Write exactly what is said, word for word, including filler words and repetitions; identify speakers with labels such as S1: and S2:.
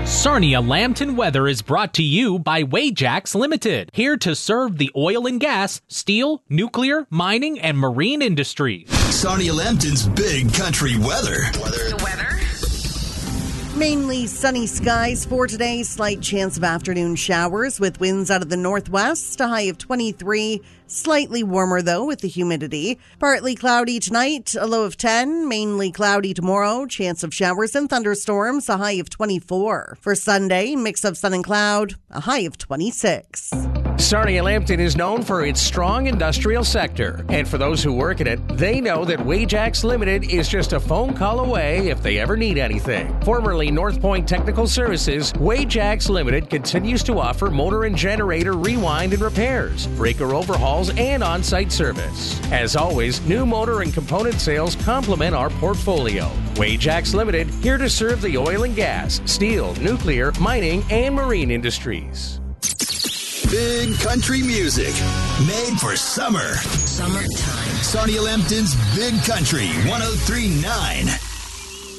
S1: Sarnia Lambton Weather is brought to you by Wajax Limited, here to serve the oil and gas, steel, nuclear, mining, and marine industries.
S2: Sarnia Lambton's Big Country Weather. Weather.
S3: The weather.
S4: Mainly sunny skies for today. Slight chance of afternoon showers with winds out of the northwest. A high of twenty-three. Slightly warmer, though, with the humidity. Partly cloudy tonight, a low of ten. Mainly cloudy tomorrow. Chance of showers and thunderstorms, a high of twenty-four. For Sunday, mix of sun and cloud, a high of twenty-six.
S5: Sarnia Lambton is known for its strong industrial sector. And for those who work in it, they know that Wajax Limited is just a phone call away if they ever need anything. Formerly North Point Technical Services, Wajax Limited continues to offer motor and generator rewind and repairs, breaker overhauls, and on-site service. As always, new motor and component sales complement our portfolio. Wajax Limited, here to serve the oil and gas, steel, nuclear, mining, and marine industries.
S2: Big country music made for summer.
S3: Summertime.
S2: Sarnia Lambton's Big Country one oh three point nine.